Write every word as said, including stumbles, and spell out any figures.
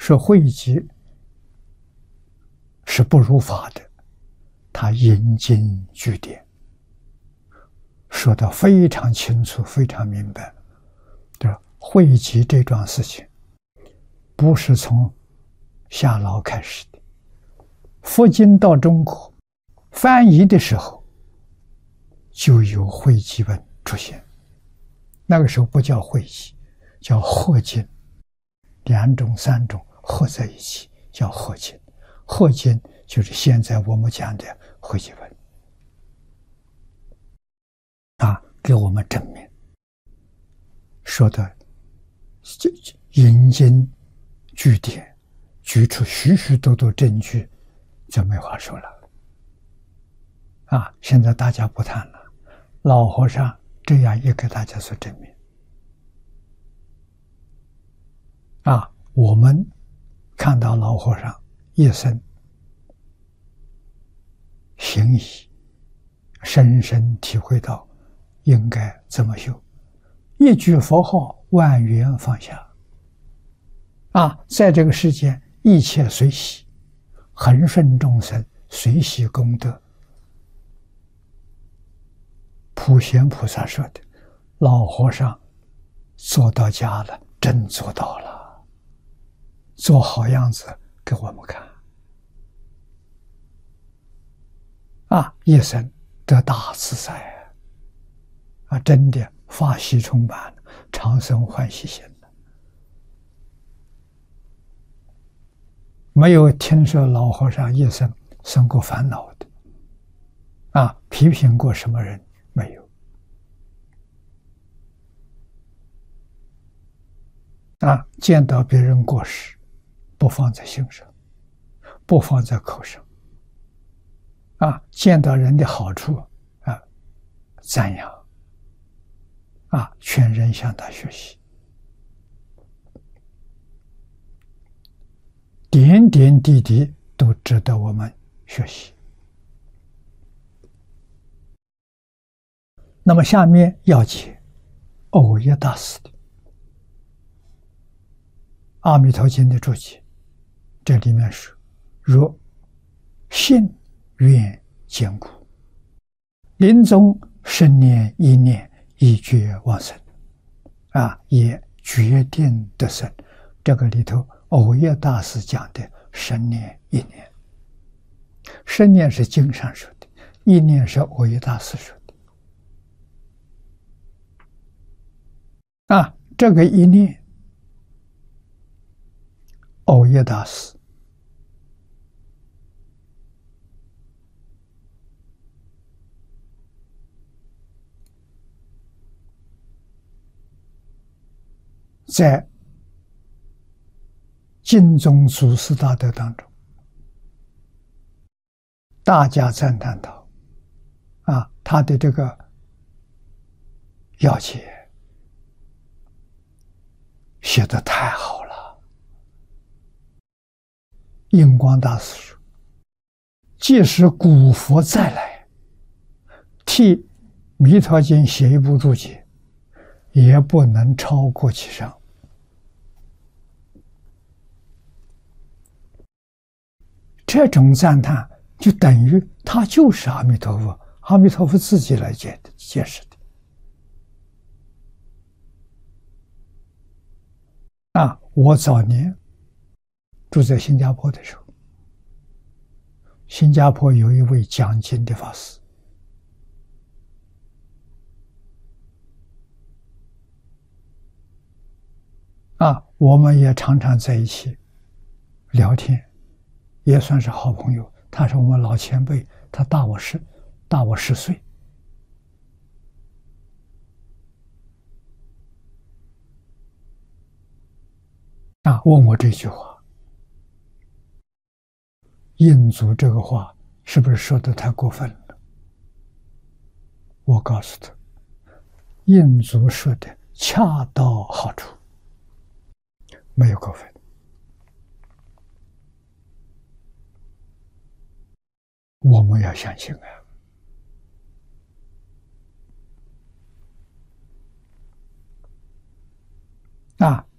说会稽是不如法的，他引经据典，说得非常清楚，非常明白。这会稽这桩事情，不是从夏老开始的。佛经到中国翻译的时候，就有会稽文出现。那个时候不叫会稽，叫合经，两种三种合在一起叫合经。合经就是现在我们讲的会稽文啊，给我们证明说的引经据典，举出许许多多证据，就没话说了啊！现在大家不谈了，老和尚这样也给大家所证明啊！我们看到老和尚一生行仪，深深体会到应该怎么修，一句佛号万缘放下啊！在这个世间一切随喜，恒顺众生，随喜功德。普贤菩萨说的，老和尚做到家了，真做到了，做好样子给我们看啊！一生得大自在啊！真的法喜充满，长生欢喜心的。没有听说老和尚一生生过烦恼的啊，批评过什么人没有啊？见到别人过失，不放在心上，不放在口上啊！见到人的好处啊，赞扬啊，劝人向他学习，点点滴滴都值得我们学习。那么下面要解藕益大师的《阿弥陀经》的注解，这里面说：若信愿坚固，临终生念一念，一觉往生啊，也决定得生。这个里头藕益大师讲的生念一念，生念是经上说的，一念是藕益大师说的啊。这个一念，藕益大师在净宗祖师大德当中，大家赞叹到啊，他的这个要解写得太好了。印光大师说，即使古佛再来替《弥陀经》写一部注解，也不能超过其上。这种赞叹就等于他就是阿弥陀佛，阿弥陀佛自己来解的解释的啊！我早年住在新加坡的时候，新加坡有一位讲经的法师，啊，我们也常常在一起聊天，也算是好朋友。他是我们老前辈，他大我十大我十岁。啊，问我这句话，印祖这个话是不是说的太过分了？我告诉他，印祖说的恰到好处，没有过分。我们要相信啊！啊，